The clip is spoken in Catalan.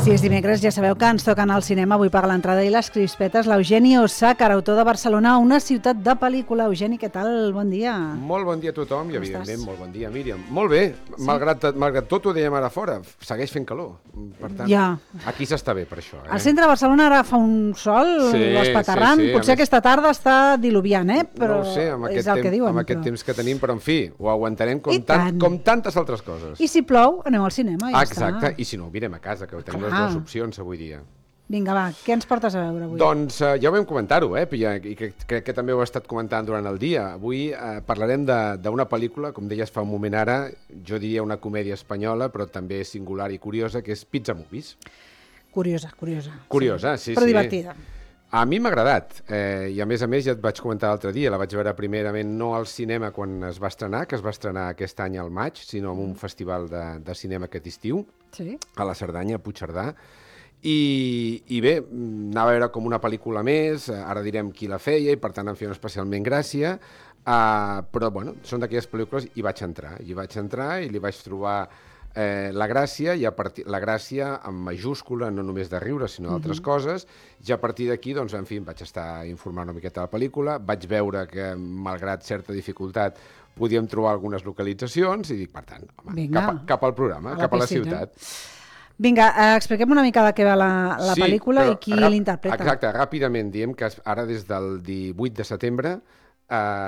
Si és dimecres, ja sabeu que ens toquen al cinema avui pagar l'entrada i les crispetes l'Eugeni Osàcar, autor de Barcelona, una ciutat de pel·lícula. Eugeni, què tal? Bon dia. Molt bon dia a tothom i, evidentment, molt bon dia, Míriam. Molt bé, malgrat tot ho dèiem ara fora, segueix fent calor. Per tant, aquí s'està bé per això. Al centre de Barcelona ara fa un sol espaterrant. Potser aquesta tarda està diluviant, però és el que diuen. Amb aquest temps que tenim, però en fi, ho aguantarem com tantes altres coses. I si plou, anem al cinema i ja està. Exacte, i si no, mirem a casa, que tenim les dues opcions avui dia. Vinga, va, què ens portes a veure avui? Doncs ja ho vam comentar-ho, i crec que també ho he estat comentant durant el dia. Avui parlarem d'una pel·lícula, com deies fa un moment ara, jo diria una comèdia espanyola, però també singular i curiosa, que és Pizza Movies. Curiosa. Curiosa, sí. Però divertida. A mi m'ha agradat, i a més ja et vaig comentar l'altre dia, la vaig veure primerament no al cinema quan es va estrenar, que es va estrenar aquest any al maig, sinó en un festival de cinema aquest estiu, a la Cerdanya, a Puigcerdà. I bé, anava a veure com una pel·lícula més, ara direm qui la feia i per tant em feia especialment gràcia, però bueno, són d'aquelles pel·lícules i vaig entrar i li vaig trobar la gràcia, la gràcia en majúscula, no només de riure sinó d'altres coses, i a partir d'aquí doncs, en fi, em vaig estar informant una miqueta de la pel·lícula, vaig veure que malgrat certa dificultat podíem trobar algunes localitzacions i dic, per tant, home, cap al programa, cap a la ciutat. Vinga, expliquem una mica de què va la pel·lícula i qui l'interpreta. Exacte, ràpidament, diem que ara des del 18 de setembre